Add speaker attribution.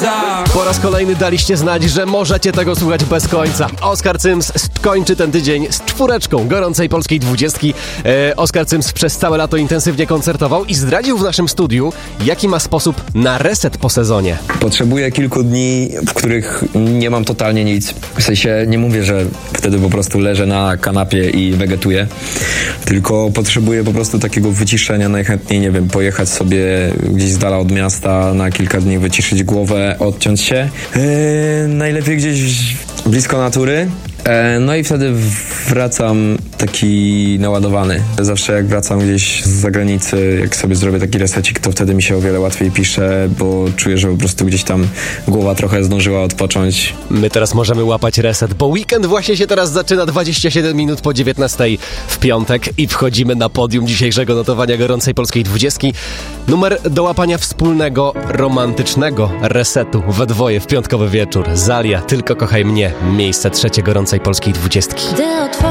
Speaker 1: końca.
Speaker 2: Po raz kolejny daliście znać, że możecie tego słuchać bez końca. Oskar Cyms kończy ten tydzień z 4 gorącej polskiej 20. Oskar Cyms przez całe lato intensywnie koncertował i zdradził w naszym studiu, jaki ma sposób na reset po sezonie.
Speaker 3: Potrzebuję kilku dni, w których nie mam totalnie nic. W sensie nie mówię, że wtedy po prostu leżę na kanapie i wegetuję, tylko potrzebuję po prostu takiego wyciszenia, najchętniej, nie wiem, pojechać sobie gdzieś z dala od miasta na kilka dni, wyciszyć głowę, odciąć się. Najlepiej gdzieś blisko natury. No i wtedy wracam taki naładowany. Zawsze jak wracam gdzieś z zagranicy, jak sobie zrobię taki resecik, to wtedy mi się o wiele łatwiej pisze, bo czuję, że po prostu gdzieś tam głowa trochę zdążyła odpocząć.
Speaker 2: My teraz możemy łapać reset, bo weekend właśnie się teraz zaczyna 27 minut po 19 w piątek i wchodzimy na podium dzisiejszego notowania gorącej polskiej 20. Numer do łapania wspólnego, romantycznego resetu we dwoje w piątkowy wieczór. Zalia, Tylko kochaj mnie, miejsce 3 gorącej polskiej 20.